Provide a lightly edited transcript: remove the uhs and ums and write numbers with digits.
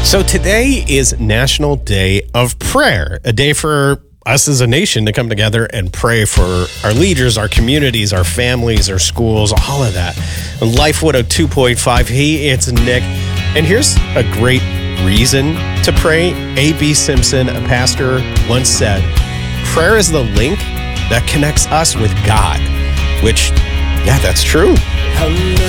So today is National Day of Prayer, a day for us as a nation to come together and pray for our leaders, our communities, our families, our schools, all of that. LifeWood 2.5, hey, it's Nick. And here's a great reason to pray. A.B. Simpson, a pastor, once said, prayer is the link that connects us with God, which, yeah, that's true.